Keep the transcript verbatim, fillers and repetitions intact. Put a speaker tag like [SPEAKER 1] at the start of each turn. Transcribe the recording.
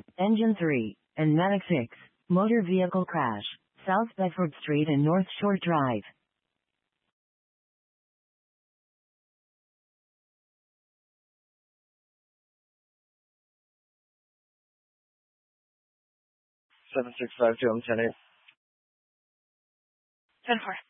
[SPEAKER 1] Engine three, and Medic six, motor vehicle crash, South Bedford Street and North Shore Drive.
[SPEAKER 2] seven six five two, I'm ten eight.
[SPEAKER 3] ten four.